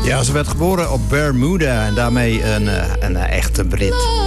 Ja, ze werd geboren op Bermuda en daarmee een echte Brit.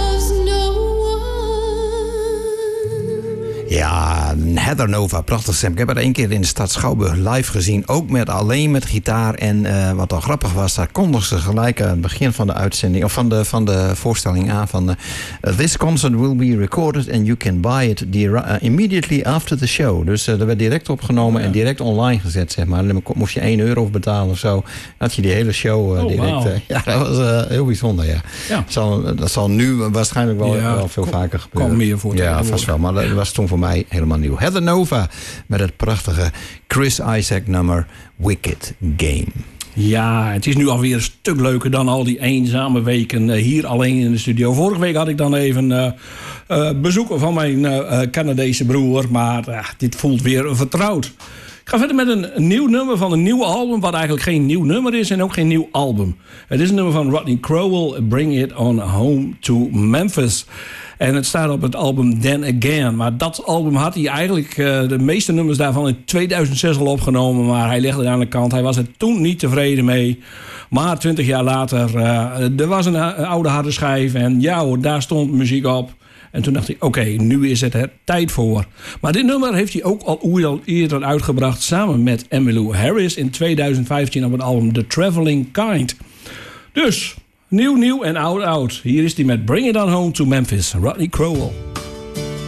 Ja, Heather Nova, prachtig stem. Ik heb haar 1 keer in de stad Schouwburg live gezien. Ook alleen met gitaar. En wat al grappig was, daar kondigde ze gelijk aan het begin van de uitzending, of van de voorstelling aan van This concert will be recorded and you can buy it immediately after the show. Dus er werd direct opgenomen en direct online gezet, zeg maar. Dan moest je €1 betalen of zo. Dan had je die hele show direct. Wow. Ja, dat was heel bijzonder, ja. Dat zal nu waarschijnlijk wel veel vaker gebeuren. Komt meer voor. Ja, vast wel. Maar dat was toen voor mij helemaal nieuw. Heather Nova met het prachtige Chris Isaak nummer Wicked Game. Ja, het is nu alweer een stuk leuker dan al die eenzame weken hier alleen in de studio. Vorige week had ik dan even bezoeken van mijn Canadese broer. Maar dit voelt weer vertrouwd. Ik ga verder met een nieuw nummer van een nieuw album, wat eigenlijk geen nieuw nummer is en ook geen nieuw album. Het is een nummer van Rodney Crowell, Bring It On Home to Memphis. En het staat op het album Then Again. Maar dat album had hij eigenlijk, de meeste nummers daarvan, in 2006 al opgenomen. Maar hij legde het aan de kant. Hij was er toen niet tevreden mee. Maar 20 jaar later, er was een oude harde schijf. En ja hoor, daar stond muziek op. En toen dacht ik, oké, nu is het er tijd voor. Maar dit nummer heeft hij ook al eerder uitgebracht, samen met Emmylou Harris in 2015 op het album The Traveling Kind. Dus, nieuw en oud. Hier is hij met Bring It On Home to Memphis, Rodney Crowell.